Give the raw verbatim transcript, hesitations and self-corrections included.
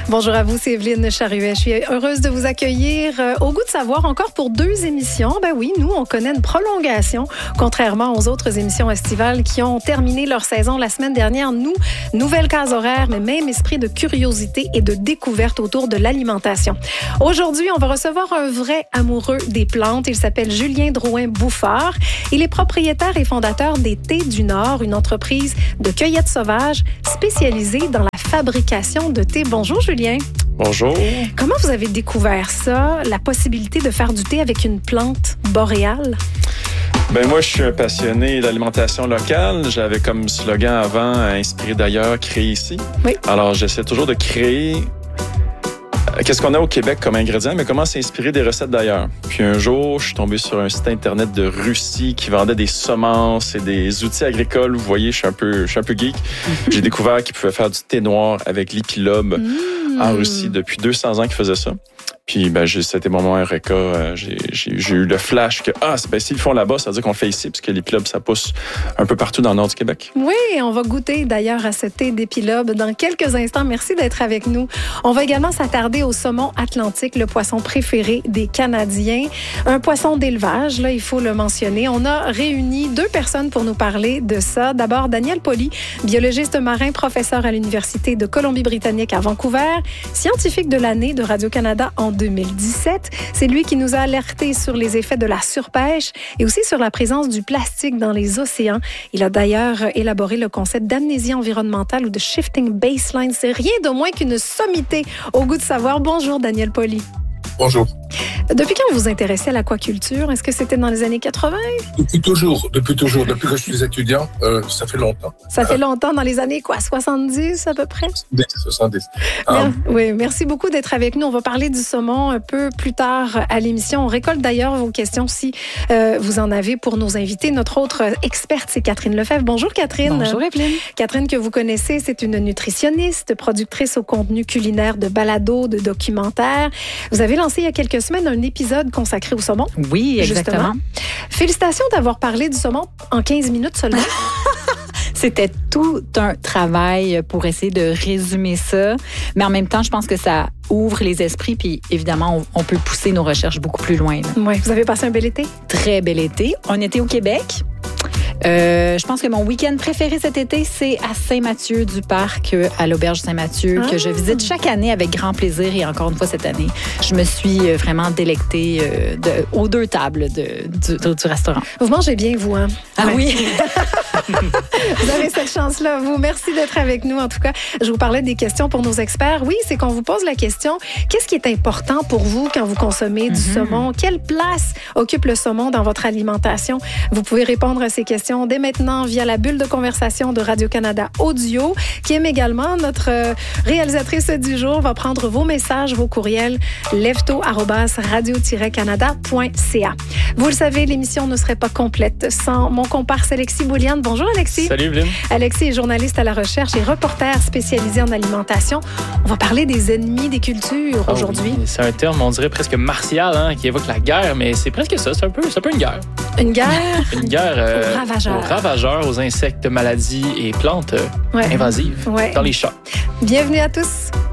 Bonjour à vous, c'est Evelyne Charuet. Je suis heureuse de vous accueillir au Goût de savoir encore pour deux émissions. Ben oui, nous, on connaît une prolongation, contrairement aux autres émissions estivales qui ont terminé leur saison la semaine dernière. Nous, nouvelle case horaire, mais même esprit de curiosité et de découverte autour de l'alimentation. Aujourd'hui, on va recevoir un vrai amoureux des plantes. Il s'appelle Julien Drouin-Bouffard. Il est propriétaire et fondateur des Thés du Nord, une entreprise de cueillette sauvage spécialisée dans la fabrication de thé. Bonjour Julien. Bonjour. Comment vous avez découvert ça, la possibilité de faire du thé avec une plante boréale? Ben moi, je suis un passionné d'alimentation locale. J'avais comme slogan avant, inspiré d'ailleurs, créé ici. Oui. Alors, j'essaie toujours de créer qu'est-ce qu'on a au Québec comme ingrédient, mais comment s'inspirer des recettes d'ailleurs. Puis un jour, je suis tombé sur un site internet de Russie qui vendait des semences et des outils agricoles. Vous voyez, je suis un peu, je suis un peu geek. J'ai découvert qu'ils pouvaient faire du thé noir avec l'épilobe mmh. en Russie depuis deux cents ans qu'ils faisaient ça. Puis, ben, j'ai, c'était mon moment Eureka. Euh, j'ai, j'ai, j'ai eu le flash que, ah, ben, s'ils le font là-bas, ça veut dire qu'on le fait ici, parce que l'épilobe, ça pousse un peu partout dans le nord du Québec. Oui, on va goûter d'ailleurs à ce thé d'épilobe dans quelques instants. Merci d'être avec nous. On va également s'attarder au saumon atlantique, le poisson préféré des Canadiens. Un poisson d'élevage, là, il faut le mentionner. On a réuni deux personnes pour nous parler de ça. D'abord, Daniel Pauly, biologiste marin, professeur à l'Université de Colombie-Britannique à Vancouver, scientifique de l'année de Radio-Canada en deux mille dix-sept. C'est lui qui nous a alertés sur les effets de la surpêche et aussi sur la présence du plastique dans les océans. Il a d'ailleurs élaboré le concept d'amnésie environnementale ou de shifting baseline. C'est rien de moins qu'une sommité au Goût de savoir. Bonjour Daniel Pauly. Bonjour. Depuis quand vous vous intéressez à l'aquaculture? Est-ce que c'était dans les années quatre-vingts? Depuis toujours, depuis toujours. Depuis que je suis étudiant, euh, ça fait longtemps. Ça fait longtemps, dans les années quoi? soixante-dix à peu près? soixante-dix. Ah. Oui, merci beaucoup d'être avec nous. On va parler du saumon un peu plus tard à l'émission. On récolte d'ailleurs vos questions si euh, vous en avez pour nos invités. Notre autre experte, c'est Catherine Lefebvre. Bonjour Catherine. Bonjour Evelyne. Catherine, que vous connaissez, c'est une nutritionniste, productrice au contenu culinaire de balados, de documentaires. Vous avez lancé il y a quelques semaines un épisode consacré au saumon. Oui, exactement. Justement. Félicitations d'avoir parlé du saumon en quinze minutes seulement. C'était tout un travail pour essayer de résumer ça. Mais en même temps, je pense que ça ouvre les esprits. Puis évidemment, on, on peut pousser nos recherches beaucoup plus loin. Oui, vous avez passé un bel été? Très bel été. On était au Québec. Euh, je pense que mon week-end préféré cet été, c'est à Saint-Mathieu-du-Parc, à l'Auberge Saint-Mathieu, ah. que je visite chaque année avec grand plaisir. Et encore une fois, cette année, je me suis vraiment délectée euh, de, aux deux tables de, du, du restaurant. Vous mangez bien, vous, hein? Ah ouais. Oui! Vous avez cette chance-là, vous. Merci d'être avec nous. En tout cas, je vous parlais des questions pour nos experts. Oui, c'est qu'on vous pose la question, qu'est-ce qui est important pour vous quand vous consommez du mm-hmm. saumon? Quelle place occupe le saumon dans votre alimentation? Vous pouvez répondre à ces questions dès maintenant via la bulle de conversation de Radio-Canada Audio. Kim également, notre réalisatrice du jour, va prendre vos messages, vos courriels, lefto arobase radio tiret canada point c a. Vous le savez, l'émission ne serait pas complète sans mon comparse Alexis Bouliane. Bonjour Alexis. Salut Evelyne. Alexis est journaliste à la recherche et reporter spécialisé en alimentation. On va parler des ennemis des cultures oh, aujourd'hui. Oui. C'est un terme, on dirait presque martial, hein, qui évoque la guerre, mais c'est presque ça. C'est un peu, c'est un peu une guerre. Une guerre? Une guerre euh, aux ravageurs. Aux ravageurs, aux insectes, maladies et plantes euh, ouais. invasives ouais. dans les champs. Bienvenue à tous.